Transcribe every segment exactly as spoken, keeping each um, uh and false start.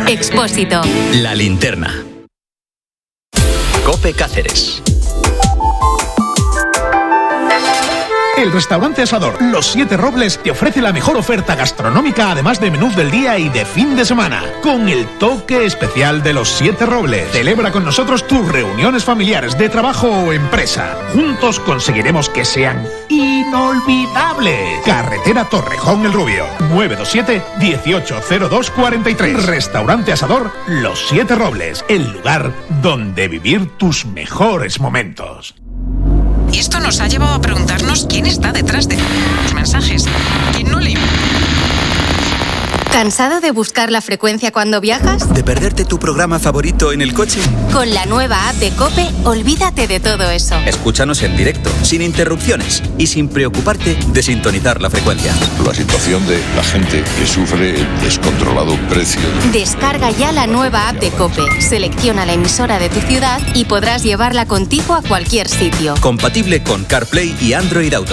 Expósito. La Linterna. COPE Cáceres. El restaurante Asador Los Siete Robles te ofrece la mejor oferta gastronómica, además de menús del día y de fin de semana, con el toque especial de Los Siete Robles. Celebra con nosotros tus reuniones familiares, de trabajo o empresa. Juntos conseguiremos que sean inolvidables. Carretera Torrejón El Rubio, nueve dos siete, dieciocho cero dos cuarenta y tres. Restaurante Asador Los Siete Robles, el lugar donde vivir tus mejores momentos. Y esto nos ha llevado a preguntarnos quién está detrás de los mensajes. ¿Quién no le... ¿Cansado de buscar la frecuencia cuando viajas? ¿De perderte tu programa favorito en el coche? Con la nueva app de COPE, olvídate de todo eso. Escúchanos en directo, sin interrupciones y sin preocuparte de sintonizar la frecuencia. La situación de la gente que sufre el descontrolado precio. Descarga ya la nueva app de COPE, selecciona la emisora de tu ciudad y podrás llevarla contigo a cualquier sitio. Compatible con CarPlay y Android Auto.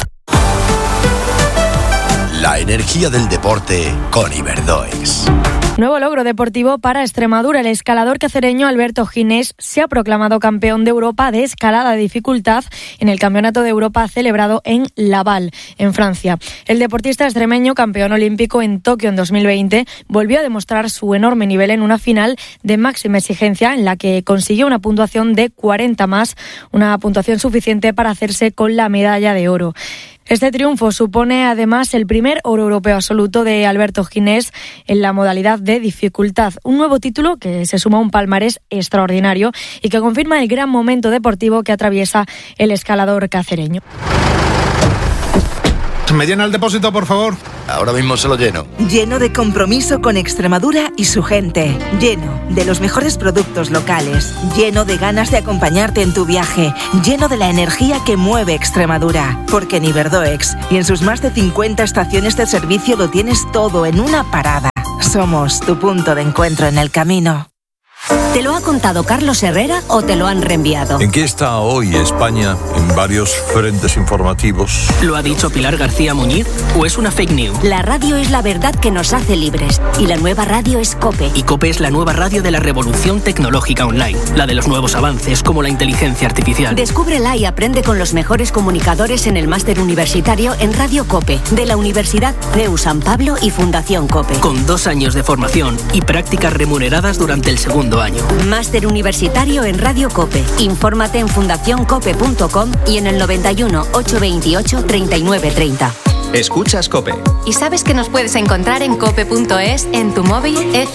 La energía del deporte con Iberdoex. Nuevo logro deportivo para Extremadura. El escalador cacereño Alberto Ginés se ha proclamado campeón de Europa de escalada de dificultad en el Campeonato de Europa celebrado en Laval, en Francia. El deportista extremeño, campeón olímpico en Tokio en dos mil veinte, volvió a demostrar su enorme nivel en una final de máxima exigencia en la que consiguió una puntuación de cuarenta más, una puntuación suficiente para hacerse con la medalla de oro. Este triunfo supone además el primer oro europeo absoluto de Alberto Ginés en la modalidad de dificultad. Un nuevo título que se suma a un palmarés extraordinario y que confirma el gran momento deportivo que atraviesa el escalador cacereño. ¿Me llena el depósito, por favor? Ahora mismo se lo lleno. Lleno de compromiso con Extremadura y su gente. Lleno de los mejores productos locales. Lleno de ganas de acompañarte en tu viaje. Lleno de la energía que mueve Extremadura. Porque en Iberdoex y en sus más de cincuenta estaciones de servicio lo tienes todo en una parada. Somos tu punto de encuentro en el camino. ¿Te lo ha contado Carlos Herrera o te lo han reenviado? ¿En qué está hoy España en varios frentes informativos? ¿Lo ha dicho Pilar García Muñiz o es una fake news? La radio es la verdad que nos hace libres y la nueva radio es COPE. Y COPE es la nueva radio de la revolución tecnológica online, la de los nuevos avances como la inteligencia artificial. Descúbrela y aprende con los mejores comunicadores en el máster universitario en Radio COPE de la Universidad C E U San Pablo y Fundación COPE. Con dos años de formación y prácticas remuneradas durante el segundo año. Máster universitario en Radio COPE. Infórmate en fundación cope punto com y en el noventa y uno, ochocientos veintiocho, treinta y nueve treinta. Escuchas COPE. ¿Y sabes que nos puedes encontrar en cope punto es, en tu móvil, F